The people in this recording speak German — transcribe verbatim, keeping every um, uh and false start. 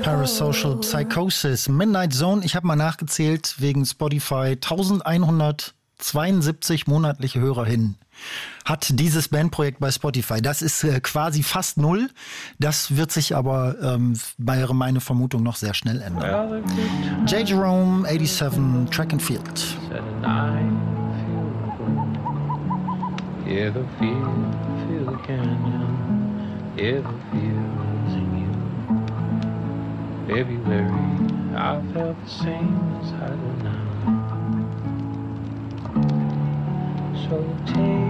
Parasocial Psychosis, Midnight Zone. Ich habe mal nachgezählt wegen Spotify. elfhundertzweiundsiebzig monatliche HörerInnen hat dieses Bandprojekt bei Spotify. Das ist äh, quasi fast null. Das wird sich aber ähm, bei meine Vermutung noch sehr schnell ändern. J. Jerome, eighty-seven, Track and Field. Ever feel, feel the canyon, ever feel losing you. February, I felt the same as I do now. So take